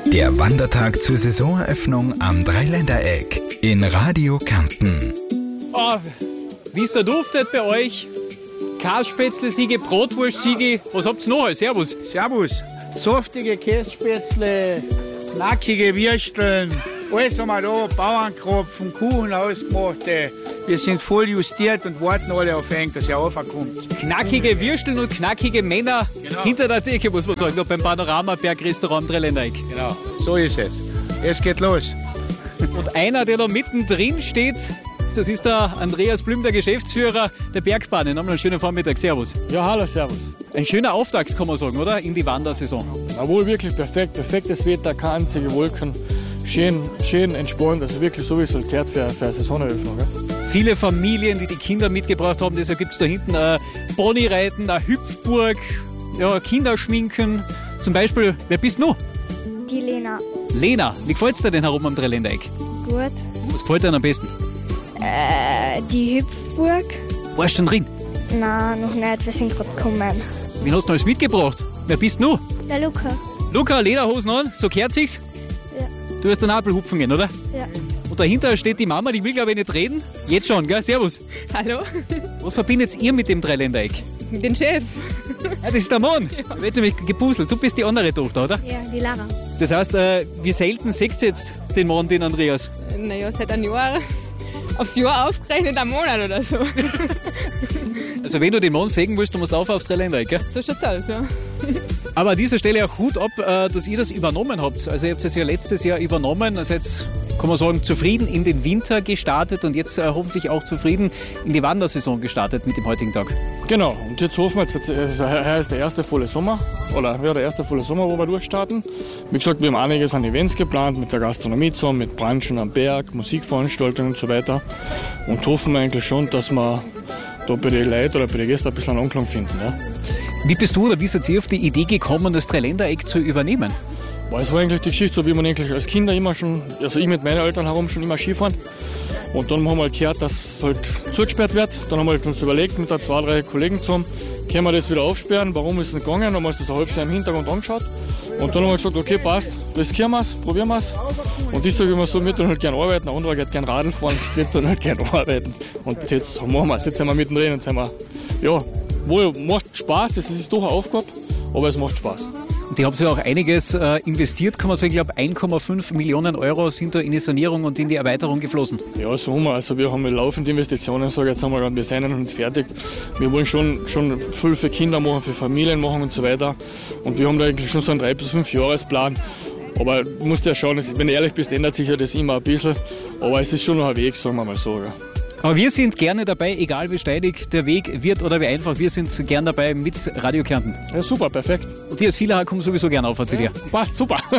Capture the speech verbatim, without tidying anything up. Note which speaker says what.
Speaker 1: Der Wandertag zur Saisoneröffnung am Dreiländereck in Radio Kärnten.
Speaker 2: Oh, wie es da duftet bei euch? Kasspätzle-Siege, Bratwurst-Siege, was habt ihr noch alles? Servus.
Speaker 3: Servus. Saftige Kässpätzle, knackige Würsteln, alles haben wir da, Bauernkropfen, Kuchen ausgemacht. Wir sind voll justiert und warten alle auf ihn, dass er raufkommt.
Speaker 2: Knackige Würsteln und knackige Männer
Speaker 3: Genau.
Speaker 2: hinter der Theke, muss man sagen, da beim Panorama-Berg-Restaurant am Dreiländereck.
Speaker 3: Genau, so ist es. Es geht los.
Speaker 2: Und einer, der da mittendrin steht, das ist der Andreas Blüm, der Geschäftsführer der Bergbahnen. Nochmal einen schönen Vormittag. Servus.
Speaker 4: Ja, hallo, servus.
Speaker 2: Ein schöner Auftakt, kann man sagen, oder? In die Wandersaison.
Speaker 4: Jawohl, wirklich perfekt. Perfektes Wetter, keine einzige Wolken. Schön, schön entspannt, also wirklich so, wie es halt gehört für, für eine Saisoneröffnung. Gell?
Speaker 2: Viele Familien, die die Kinder mitgebracht haben, deshalb gibt es da hinten ein Ponyreiten, eine Hüpfburg, ja, Kinderschminken. Zum Beispiel, wer bist du?
Speaker 5: Die Lena.
Speaker 2: Lena, wie gefällt es dir denn herum am Dreiländereck?
Speaker 5: Gut.
Speaker 2: Was gefällt dir am besten?
Speaker 5: Äh, die Hüpfburg?
Speaker 2: Warst du schon drin?
Speaker 5: Nein, noch nicht. Wir sind gerade gekommen.
Speaker 2: Wen hast du alles mitgebracht? Wer bist du?
Speaker 5: Der Luca.
Speaker 2: Luca, Lederhosen an, so gehört sich's?
Speaker 5: Ja.
Speaker 2: Du hast den Apfel hupfen gehen, oder?
Speaker 5: Ja.
Speaker 2: Und dahinter steht die Mama, die will glaube ich nicht reden. Jetzt schon, gell? Servus.
Speaker 6: Hallo,
Speaker 2: Was verbindet ihr mit dem Dreiländereck?
Speaker 6: den Chef.
Speaker 2: Ja, das ist der Mann. Der wird nämlich gepuzzelt. Du bist die andere Tochter, oder?
Speaker 5: Ja, die Lara.
Speaker 2: Das heißt, äh, wie selten seht ihr jetzt den Mann, den Andreas?
Speaker 6: Naja, seit einem Jahr, aufs Jahr aufgerechnet, einen Monat oder so.
Speaker 2: Also wenn du den Mann sehen willst, du musst auf aufs Dreiländereck, gell?
Speaker 6: So schaut's aus, ja.
Speaker 2: Aber an dieser Stelle auch Hut ab, äh, dass ihr das übernommen habt. Also ihr habt es ja letztes Jahr übernommen. Also jetzt kann man sagen, zufrieden in den Winter gestartet und jetzt äh, hoffentlich auch zufrieden in die Wandersaison gestartet mit dem heutigen Tag.
Speaker 4: Genau, und jetzt hoffen wir, jetzt, also heuer ist der erste volle Sommer, oder ja, der erste volle Sommer, wo wir durchstarten. Wie gesagt, wir haben einiges an Events geplant, mit der Gastronomie zusammen, mit Branchen am Berg, Musikveranstaltungen und so weiter. Und hoffen wir eigentlich schon, dass wir da bei den Leuten oder bei den Gästen ein bisschen einen Anklang finden. Ja.
Speaker 2: Wie bist du oder wie seid ihr auf die Idee gekommen, das Dreiländereck zu übernehmen?
Speaker 4: Weil es war eigentlich die Geschichte, so wie man eigentlich als Kinder immer schon, also ich mit meinen Eltern herum schon immer Skifahren. Und dann haben wir halt gehört, dass es halt zugesperrt wird. Dann haben wir halt uns überlegt, mit ein, zwei, drei Kollegen zusammen, können wir das wieder aufsperren, warum ist es nicht gegangen? Dann haben wir uns das ein halbes Jahr im Hintergrund angeschaut. Und dann haben wir gesagt, okay, passt, riskieren wir es, probieren wir es. Und ich sage immer so, wir tun halt gerne arbeiten, der andere geht gerne Radl fahren, wir tun halt gerne arbeiten. Und jetzt machen wir es, jetzt sind wir mittendrin und sind wir, ja, wohl macht Spaß, es ist doch eine Aufgabe, aber es macht Spaß.
Speaker 2: Und ihr habt ja auch einiges äh, investiert, kann man sagen. Ich glaube, eins Komma fünf Millionen Euro sind da in die Sanierung und in die Erweiterung geflossen.
Speaker 4: Ja, so haben wir. Also wir haben laufende Investitionen, sage jetzt haben wir gerade, wir sind noch nicht fertig. Wir wollen schon, schon viel für Kinder machen, für Familien machen und so weiter. Und wir haben da eigentlich schon so einen drei bis fünf Jahresplan. Aber du musst ja schauen, wenn du ehrlich bist, ändert sich ja das immer ein bisschen. Aber es ist schon noch ein Weg, sagen wir mal so. Ja.
Speaker 2: Aber wir sind gerne dabei, egal wie steinig der Weg wird oder wie einfach. Wir sind gern dabei mit Radio Kärnten.
Speaker 4: Ja, super, perfekt.
Speaker 2: Und die als Villacher kommen sowieso gerne auf zu dir.
Speaker 4: Passt, super.